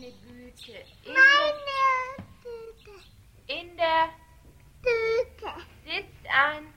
meine Güte. Meine Tüte. In der Tüte. sitzt ein